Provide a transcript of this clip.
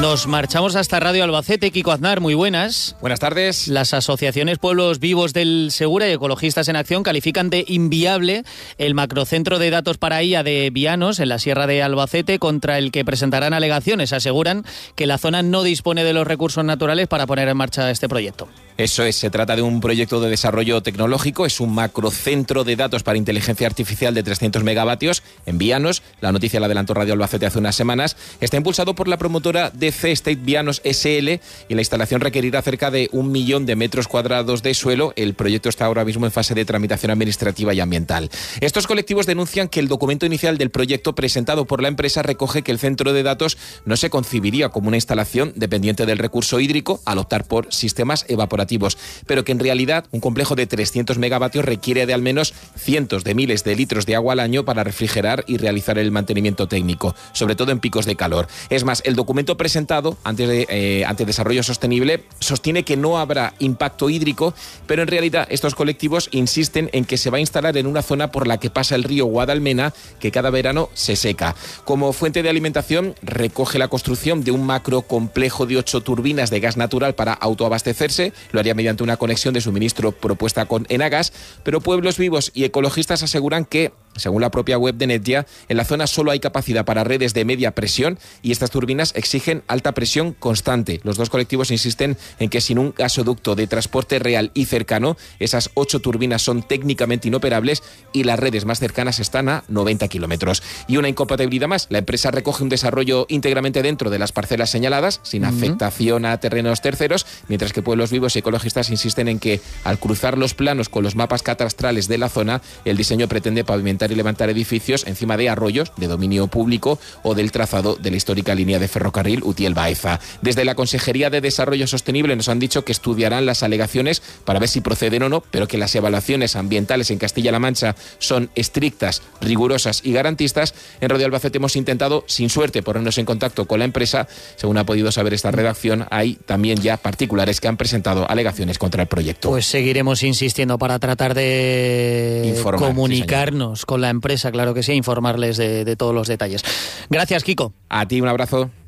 Nos marchamos hasta Radio Albacete. Kiko Aznar, muy buenas. Buenas tardes. Las asociaciones Pueblos Vivos del Segura y Ecologistas en Acción califican de inviable el macrocentro de datos para IA de Vianos, en la Sierra de Albacete, contra el que presentarán alegaciones. Aseguran que la zona no dispone de los recursos naturales para poner en marcha este proyecto. Eso es, se trata de un proyecto de desarrollo tecnológico, es un macrocentro de datos para inteligencia artificial de 300 megavatios en Vianos. La noticia la adelantó Radio Albacete hace unas semanas. Está impulsado por la promotora DC State Vianos SL y la instalación requerirá cerca de 1 millón de metros cuadrados de suelo. El proyecto está ahora mismo en fase de tramitación administrativa y ambiental. Estos colectivos denuncian que el documento inicial del proyecto presentado por la empresa recoge que el centro de datos no se concibiría como una instalación dependiente del recurso hídrico al optar por sistemas evaporativos, pero que en realidad un complejo de 300 megavatios requiere de al menos cientos de miles de litros de agua al año para refrigerar y realizar el mantenimiento técnico, sobre todo en picos de calor. Es más, el documento presentado ante Desarrollo Sostenible sostiene que no habrá impacto hídrico, pero en realidad estos colectivos insisten en que se va a instalar en una zona por la que pasa el río Guadalmena, que cada verano se seca. Como fuente de alimentación, recoge la construcción de un macrocomplejo de 8 turbinas de gas natural para autoabastecerse. Lo haría mediante una conexión de suministro propuesta con Enagas, pero Pueblos Vivos y ecologistas aseguran que, según la propia web de Netgia, en la zona solo hay capacidad para redes de media presión y estas turbinas exigen alta presión constante. Los dos colectivos insisten en que sin un gasoducto de transporte real y cercano, esas 8 turbinas son técnicamente inoperables y las redes más cercanas están a 90 kilómetros. Y una incompatibilidad más, la empresa recoge un desarrollo íntegramente dentro de las parcelas señaladas, sin afectación a terrenos terceros, mientras que Pueblos Vivos y ecologistas insisten en que, al cruzar los planos con los mapas catastrales de la zona, el diseño pretende pavimentar y levantar edificios encima de arroyos de dominio público o del trazado de la histórica línea de ferrocarril Utiel-Baeza. Desde la Consejería de Desarrollo Sostenible nos han dicho que estudiarán las alegaciones para ver si proceden o no, pero que las evaluaciones ambientales en Castilla-La Mancha son estrictas, rigurosas y garantistas. En Radio Albacete hemos intentado, sin suerte, ponernos en contacto con la empresa. Según ha podido saber esta redacción, hay también ya particulares que han presentado alegaciones contra el proyecto. Pues seguiremos insistiendo para tratar de comunicarnos con la empresa, claro que sí, informarles de todos los detalles. Gracias, Kiko. A ti un abrazo.